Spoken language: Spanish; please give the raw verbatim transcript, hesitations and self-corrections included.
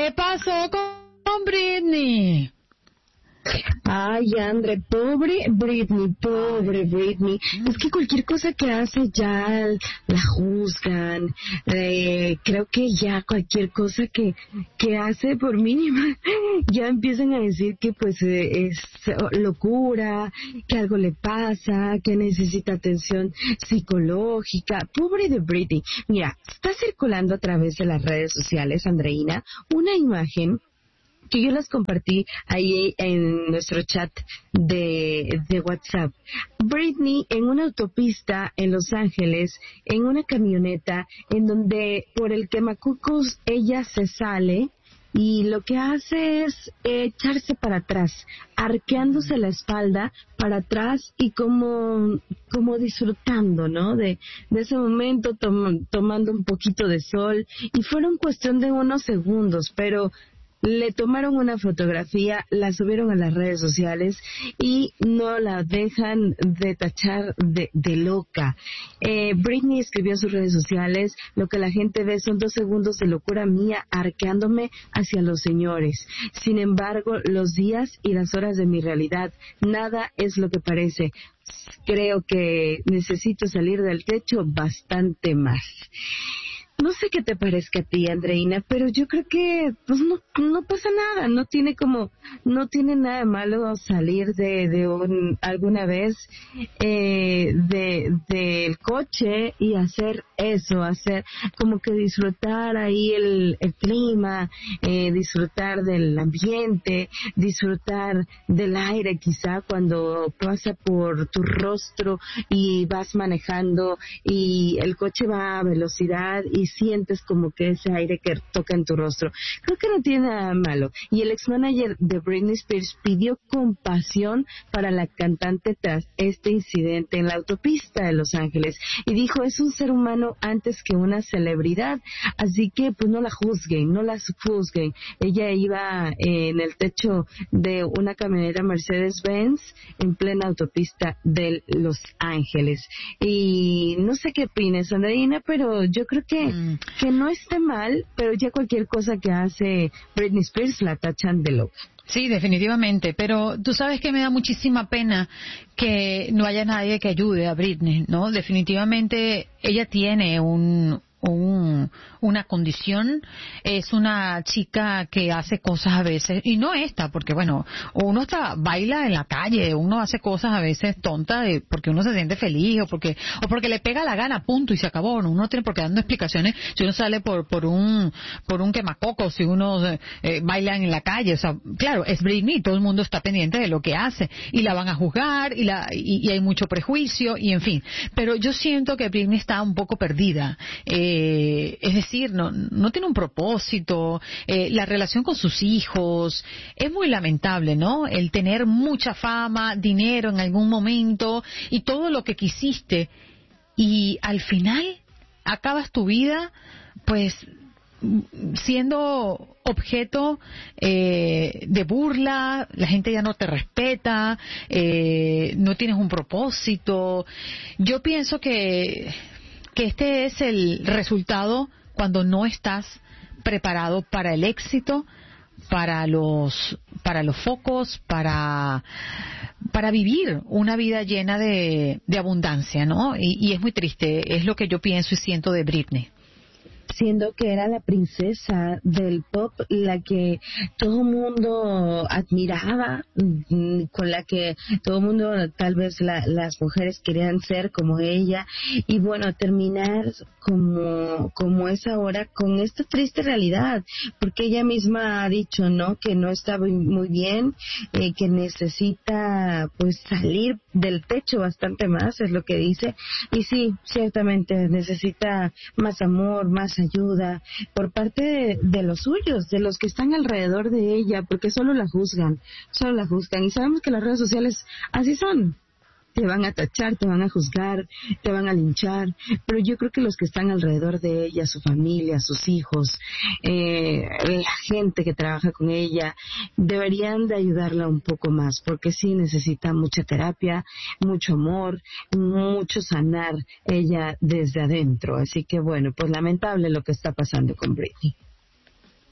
¿Qué pasó con, con Britney? Ay, Andre, pobre Britney, pobre Britney. Es que cualquier cosa que hace ya la juzgan. Eh, creo que ya cualquier cosa que, que hace por mínima, ya empiezan a decir que pues eh, es locura, que algo le pasa, que necesita atención psicológica. Pobre de Britney. Mira, está circulando a través de las redes sociales, Andreina, una imagen que yo las compartí ahí en nuestro chat de, de WhatsApp. Britney en una autopista en Los Ángeles, en una camioneta, en donde por el quemacucos ella se sale y lo que hace es echarse para atrás, arqueándose la espalda para atrás y como como disfrutando, ¿no? De, de ese momento, tom, tomando un poquito de sol, y fueron cuestión de unos segundos, pero le tomaron una fotografía, la subieron a las redes sociales y no la dejan de tachar de, de loca. Eh, Britney escribió en sus redes sociales: lo que la gente ve son dos segundos de locura mía arqueándome hacia los señores. Sin embargo, los días y las horas de mi realidad, nada es lo que parece. Creo que necesito salir del techo bastante más. No sé qué te parezca a ti, Andreina, pero yo creo que pues no no pasa nada, no tiene como no tiene nada de malo salir de de un, alguna vez eh, de del coche y hacer eso, hacer como que disfrutar ahí el, el clima, eh, disfrutar del ambiente, disfrutar del aire, quizá cuando pasa por tu rostro y vas manejando y el coche va a velocidad y sientes como que ese aire que toca en tu rostro. Creo que no tiene nada malo. Y el ex-manager de Britney Spears pidió compasión para la cantante tras este incidente en la autopista de Los Ángeles y dijo: es un ser humano antes que una celebridad, así que pues no la juzguen, no la juzguen. Ella iba eh, en el techo de una camioneta Mercedes-Benz en plena autopista de Los Ángeles. Y no sé qué opines, Andreina, pero yo creo que mm. que no esté mal, pero ya cualquier cosa que hace Britney Spears la tachan de loca. Sí, definitivamente, pero tú sabes que me da muchísima pena que no haya nadie que ayude a Britney, ¿no? Definitivamente ella tiene un... Un, una condición, es una chica que hace cosas a veces, y no esta, porque bueno, uno está, baila en la calle, uno hace cosas a veces tontas de, porque uno se siente feliz o porque o porque le pega la gana, punto, y se acabó. Uno no tiene por qué dando explicaciones si uno sale por por un por un quemacoco, si uno eh, baila en la calle. O sea, claro, es Britney, todo el mundo está pendiente de lo que hace y la van a juzgar y la y, y hay mucho prejuicio y en fin, pero yo siento que Britney está un poco perdida. eh, Eh, es decir, no, no tiene un propósito, eh, la relación con sus hijos, es muy lamentable, ¿no? El tener mucha fama, dinero en algún momento y todo lo que quisiste y al final acabas tu vida, pues, siendo objeto eh, de burla, la gente ya no te respeta, eh, no tienes un propósito. Yo pienso que que este es el resultado cuando no estás preparado para el éxito, para los para los focos, para para vivir una vida llena de, de abundancia, ¿no? Y, y es muy triste, es lo que yo pienso y siento de Britney. Siendo que era la princesa del pop, la que todo el mundo admiraba, con la que todo el mundo, tal vez la, las mujeres querían ser como ella, y bueno, terminar como, como es ahora con esta triste realidad, porque ella misma ha dicho, ¿no?, que no está muy bien, eh, que necesita pues salir del techo bastante más, es lo que dice, y sí, ciertamente necesita más amor, más ayuda por parte de, de los suyos, de los que están alrededor de ella, porque solo la juzgan, solo la juzgan, y sabemos que las redes sociales así son. Te van a tachar, te van a juzgar, te van a linchar, pero yo creo que los que están alrededor de ella, su familia, sus hijos, eh, la gente que trabaja con ella, deberían de ayudarla un poco más, porque sí necesita mucha terapia, mucho amor, mucho sanar ella desde adentro. Así que bueno, pues lamentable lo que está pasando con Britney.